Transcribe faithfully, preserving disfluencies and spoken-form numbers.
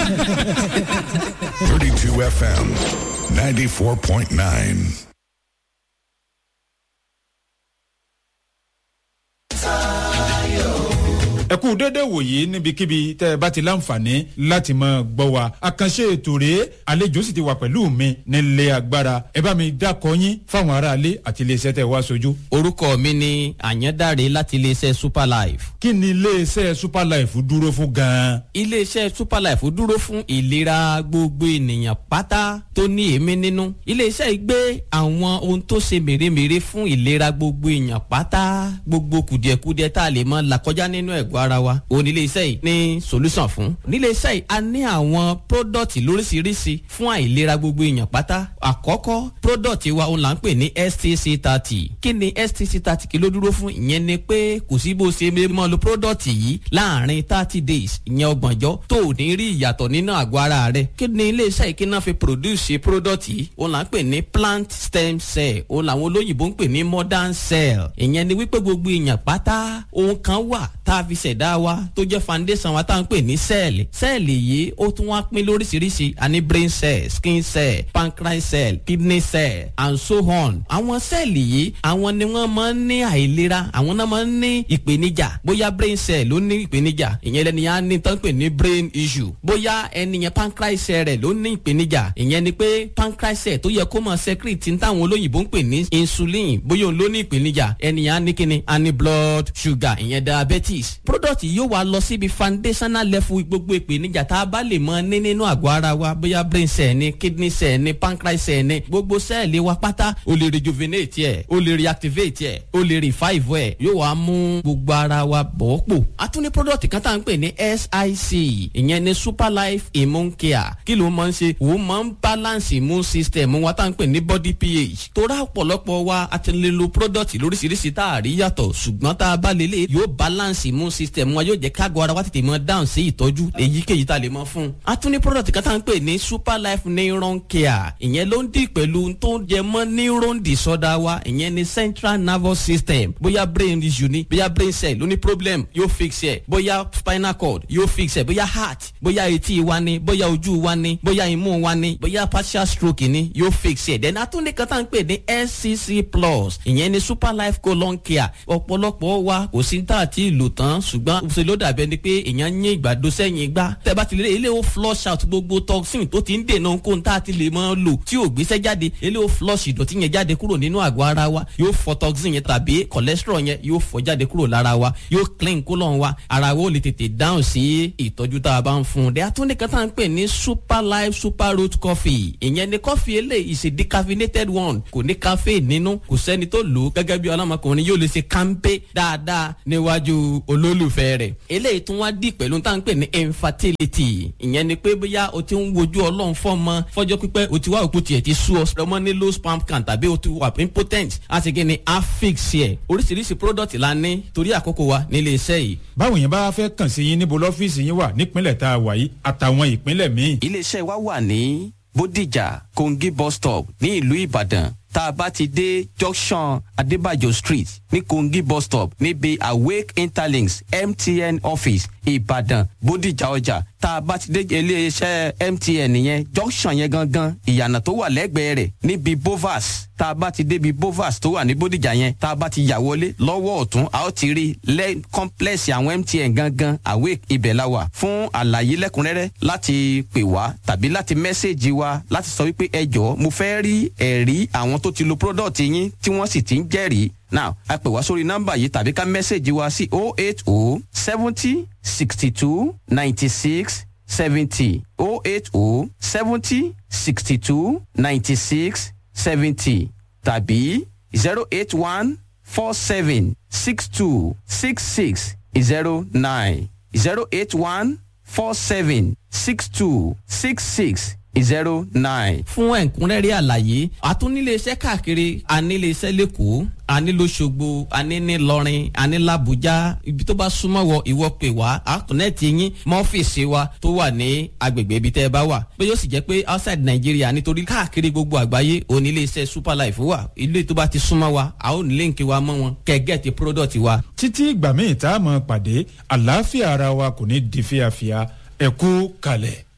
thirty-two F M, ninety-four point nine. ẹ kú dédé wòye níbikíbi tẹ́ ẹ bá ti láǹfààní láti máa gbọ́ wa àkànṣe ètò rèé àlejò sì ti wà pẹ̀lú mi nílé agbára ẹ bá mi dákọ yín fáwọn aráalé àti iléeṣẹ́ tẹ́ wá sojú. orúkọ mi ni àyàndáre láti iléeṣẹ́ Superlife. kí ni iléeṣẹ́ Superlife dúró fún gan-an. iléeṣẹ́ Superlife dúró fún ìlera gbogbo ènìyàn pátá tó ní èémí nínú. iléeṣẹ́ yìí gbé àwọn ohun tó ṣe mèremère fún ìlera gbogbo èèyàn pátá gbogbo kùdìẹ̀kudiẹ tá a lè mọ làkọjá nínú ẹ̀gbọ́n ara wa onílé iṣẹ́ yìí ní solution fún. nílé iṣẹ́ yìí a ní àwọn product lóríṣiríṣi fún àìlera gbogbo èèyàn pátá. àkọ́kọ́ product wa òun là ń pè ní S T C thirty. kí ni S T C thirty kí ló dúró fún? ìyẹn ni pé kò sí bó ṣe mọ́ lo product yìí láàrin thirty days ìyẹn ọgbọ̀njọ́ tó ò ní rí ìyàtọ̀ nínú àgọ́ ara rẹ̀. kí ni ilé iṣẹ́ yìí kí náà fi produce product yìí? òun là ń pè ní plant stem cell. òun làwọn olóyìnbó ń pè ní modern cell. ìyẹn ni wípé gbogbo èèyàn pátá ohun kan wà tá a fi ṣẹ̀dá wa tó jẹ́ foundation wa tá à ń pè ní sẹ́ẹ̀lì. sẹ́ẹ̀lì yìí ó tún wá pín lóríṣiríṣi. a ní brain cell, skin cell, pancreas cell, kidney cell and so on. àwọn sẹ́ẹ̀lì yìí àwọn ni wọ́n máa ń ní àìlera, àwọn náà máa ń ní ìpèníjà. bóyá brain cell ló ní ìpèníjà, ìyẹn lẹ́ni yẹn á ní tán pè ní brain issue. bóyá ẹni yẹn pancreas cell rẹ̀ ló ní ìpèníjà, ìyẹn ni pé pancreas cell tó yẹ kó máa secrete ní táwọn olóyìnbó ń pè ní insulin, bóyá òun ló ní ìpèníjà, ẹni yẹn á ní kíni, á ní blood sugar, ìyẹn diabetes. product yóò wá lọ síbi foundational level gbogbo ìpèníjà tá a bá lè mọ ní nínú àgọ́ ara wa, bóyá brain cell ni, kidney cell ni, pancreas cell ni, gbogbo sẹ́ẹ̀lì wa pátá o lè rejuvenate ẹ̀, o lè reactivate ẹ̀, o lè revive ẹ̀, yóò wá mú gbogbo ara wa bọ̀ pò. a tún ní product kan tá à ń pè ní S I C, ìyẹn ni Superlife Immune Care. kí ló máa ń ṣe? òun máa ń balance immune system wa tá à ń pè ní body pH. torá ọ̀pọ̀lọpọ̀ wa a ti lè lo product lóríṣiríṣi tá a rí yàtọ̀, ṣùgbọ́n tá a bá lè lè yóò balance immune system wa, yóò jẹ́ kágọ́ ara wa tètè mọ down sí ìtọ́jú èyíkéyìí tá a lè mọ fún. a tún ní product kan tá à ń pè ní Superlife Neuron Care. ìyẹn ló ń dì pẹ̀lú tó ń jẹ mọ́ neuron disorder wa, ìyẹn ni central nervous system. bóyá brain issue ni, bóyá brain cell ló ní problem, yóò fix ẹ̀. bóyá spinal cord yóò fix ẹ̀. bóyá heart, bóyá etí wa ni, bóyá ojú wa ni, bóyá imú wa ni, bóyá partial stroke ni, yóò fix ẹ̀. then a tún ní kan tá à ń pè ní S C C plus, ìyẹn ni Superlife Colon Care. ọ̀pọ̀lọpọ̀ wa kò sí tá àti ìlò tán, ṣùgbọ́n ṣe ló dàbẹ́ ni pé èèyàn ń yín ìgbàdo sẹ́yìn igbá. tẹ́ bá ti lè ilé ó flush out gbogbo toxin tó ti ń dènà kóhun tá a ti lè mọ́ lò tí ò gbéṣẹ́ jáde. ilé ó flush ìdọ̀tí yẹn jáde kúrò nínú àgọ́ ara wa, yóò fọ toxin yẹn tàbí cholesterol yẹn yóò fọ jáde kúrò lára wa, yóò clean colon wa, ara wa ó lè tètè dáhùn sí ìtọ́jú tá a bá ń fún un. dẹ́ àtúndì kan tá à ń pè ní Superlife Super Root Coffee. ìyẹn ni coffee eléyìí is a decaffeinated one, kò ní caffeine nínú, kò sẹ́ni tó lò ó gẹ́gẹ́ bí ọlọ́mọkùnrin yóò lè ṣe kánpé dáadáa níwájú olólùfẹ́ rẹ̀. eléyìí tún wá dì pẹ̀lú tá à ń pè ní infertility. ìyẹn ni pé bóyá o ti ń wojú ọlọ́run fọ́mọ fọ́jọ́ pípẹ́, o ti wá òkú tiẹ̀ ti sú ọ, ọmọ ní low sperm count tàbí o ti wà impotent, a sì kí ni a fix yẹ. oríṣiríṣi product la ní torí àkókò wa nílé iṣẹ́ yìí. báwo yẹn bá fẹ́ kàn sí yín níbo lọ́fíìsì yín wà nípínlẹ̀ tá a wà yìí àtàwọn ìpínlẹ̀ míì. ilé iṣẹ́ wa wà ní Bódìjà Kongi bus stop ní ìlú Ìbàdàn. tá a bá ti dé junction Adébàjò street ní Kongi bus stop níbi Awake Interlinks M T N office Ìbàdàn Bódìjà ọjà. tá a bá ti dé iléeṣẹ́ M T N yẹn junction yẹn gangan ìyànà tó wà lẹ́gbẹ̀ẹ́ rẹ̀ níbi Bovas. tá a bá ti débi Bovas tó wà ní Bódìjà yẹn, tá a bá ti yà wọlé lọ́wọ́ ọ̀tún a ó ti rí lẹ́ complex àwọn M T N gangan Awake ibẹ̀ la wà. fún àlàyé lẹ́kùnrẹ́rẹ́ láti pè wá tàbí láti mẹ́sẹ̀gì wa láti sọ wípé ẹ jọ̀ọ́ mo fẹ́ rí ẹ̀rí àwọn tó ti lo product yín tí wọ́n sì ti ń jẹ́rìí. now a pè wá sórí nọ́mbà yìí tàbí ká mẹ́sẹ̀gì wa sí oh eight oh seventy sixty two ninety six seventy oh eight oh seventy sixty two ninety six seventy tàbí zero eight one four seven six two six six zero nine zero eight one four seven six two six six zero nine. fún ẹ̀kúnrẹ́rẹ́ àlàyé àtúniléeṣẹ́ káàkiri aníléeṣẹ́ lẹ́kọ̀ọ́ anílòṣogbo anínílọrin anílàbújá ibi tó bá súnmọ́ wọ ìwọ pè wá àtúnẹ̀tì yín mọ́fíìsì wa tó wà ní agbègbè ibi tẹ́ ẹ bá wà pé yóò sì jẹ́ pé outside Nàìjíríà nítorí káàkiri gbogbo àgbáyé oníléeṣẹ́ Superlife wà ilé tó bá ti súnmọ́ wa a ó ní líǹkì wa mọ́ wọn kẹ́gẹ́ẹ̀tì product wa. títí ìgbà míì tá a mọ̀ pàdé àlàáfíà ara wa kò ní di fíafíà ẹ kú kalẹ̀.